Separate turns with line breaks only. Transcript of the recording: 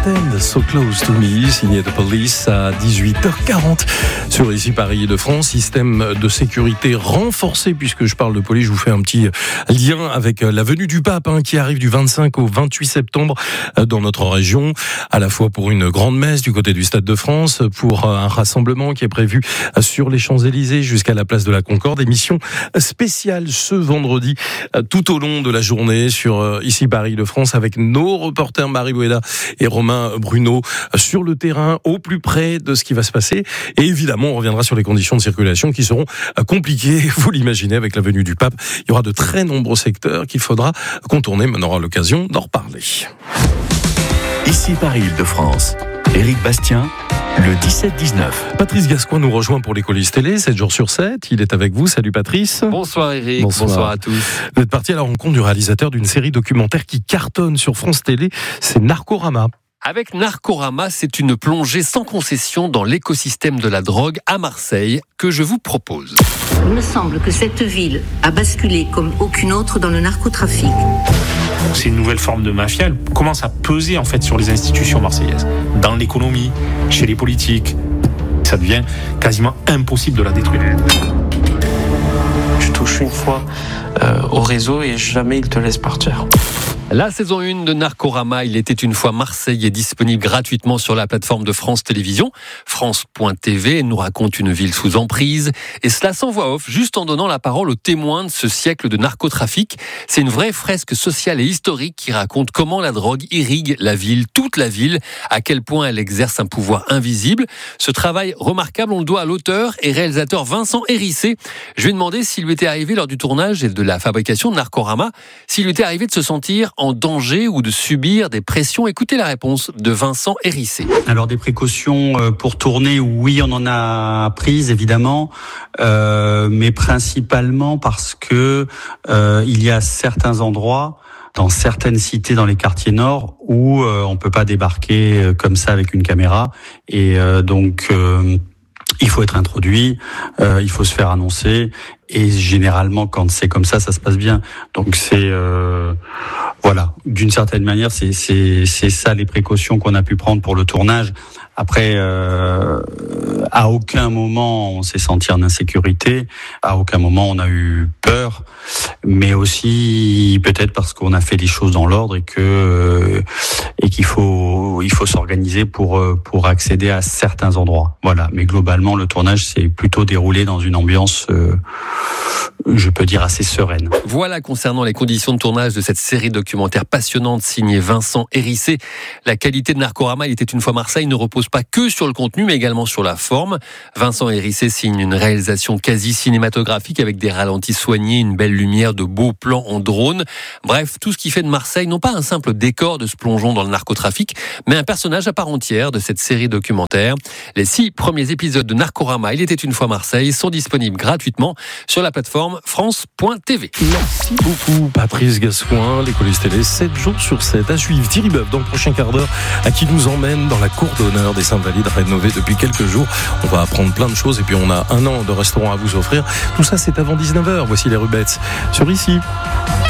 Stand So Close to Me, signé The Police à 18h40 sur Ici Paris de France. Système de sécurité renforcé, puisque je parle de police, je vous fais un petit lien avec la venue du pape qui arrive du 25 au 28 septembre dans notre région, à la fois pour une grande messe du côté du Stade de France, pour un rassemblement qui est prévu sur les Champs-Élysées jusqu'à la place de la Concorde. Émission spéciale ce vendredi tout au long de la journée sur Ici Paris de France avec nos reporters Marie Boueda et Romain Bruno sur le terrain au plus près de ce qui va se passer. Et évidemment, on reviendra sur les conditions de circulation qui seront compliquées, vous l'imaginez, avec la venue du pape. Il y aura de très nombreux secteurs qu'il faudra contourner, mais on aura l'occasion d'en reparler.
Ici Paris Île-de-France. Éric Bastien, le 17-19.
Patrice Gascoigne nous rejoint pour les coulisses télé, 7 jours sur 7. Il est avec vous. Salut Patrice.
Bonsoir Éric, bonsoir à tous.
Vous êtes parti à la rencontre du réalisateur d'une série documentaire qui cartonne sur France Télé, c'est Narcorama.
Avec Narcorama, c'est une plongée sans concession dans l'écosystème de la drogue à Marseille que je vous propose.
Il me semble que cette ville a basculé comme aucune autre dans le narcotrafic.
C'est une nouvelle forme de mafia, elle commence à peser en fait sur les institutions marseillaises, dans l'économie, chez les politiques. Ça devient quasiment impossible de la détruire.
Tu touches une fois au réseau et jamais il te laisse partir.
La saison 1 de Narcorama, il était une fois Marseille, est disponible gratuitement sur la plateforme de France Télévisions. France.tv nous raconte une ville sous emprise. Et cela sans voix off, juste en donnant la parole aux témoins de ce siècle de narcotrafic. C'est une vraie fresque sociale et historique qui raconte comment la drogue irrigue la ville, toute la ville, à quel point elle exerce un pouvoir invisible. Ce travail remarquable, on le doit à l'auteur et réalisateur Vincent Hérissé. Je lui ai demandé s'il lui était arrivé lors du tournage et de la fabrication de Narcorama, s'il lui était arrivé de se sentir en danger ou de subir des pressions. Écoutez la réponse de Vincent Hérissé.
Alors des précautions pour tourner, oui, on en a prises évidemment, mais principalement parce que il y a certains endroits dans certaines cités dans les quartiers nord où on peut pas débarquer comme ça avec une caméra et donc il faut être introduit, il faut se faire annoncer et généralement quand c'est comme ça se passe bien. Donc c'est voilà, d'une certaine manière c'est ça les précautions qu'on a pu prendre pour le tournage. Après à aucun moment on s'est senti en insécurité, à aucun moment on a eu peur, mais aussi peut-être parce qu'on a fait les choses dans l'ordre et qu'il faut s'organiser pour accéder à certains endroits. Voilà, mais globalement le tournage s'est plutôt déroulé dans une ambiance je peux dire assez sereine.
Voilà concernant les conditions de tournage de cette série documentaire passionnante signée Vincent Hérissé. La qualité de Narcorama, il était une fois Marseille, ne repose pas que sur le contenu mais également sur la forme. Vincent Hérissé signe une réalisation quasi cinématographique avec des ralentis soignés, une belle lumière, de beaux plans en drone. Bref, tout ce qui fait de Marseille non pas un simple décor de ce plongeon dans le narcotrafic, mais un personnage à part entière de cette série documentaire. Les 6 premiers épisodes de Narcorama, il était une fois Marseille, sont disponibles gratuitement sur la plateforme France.tv.
Merci beaucoup Patrice Gascoigne, les coulisses télé 7 jours sur 7 à suivre. Thierry Boeuf dans le prochain quart d'heure qui nous emmène dans la cour d'honneur des Invalides rénovée depuis quelques jours. On va apprendre plein de choses et puis on a 1 an de restaurant à vous offrir. Tout ça c'est avant 19h. Voici les Rubettes sur Ici.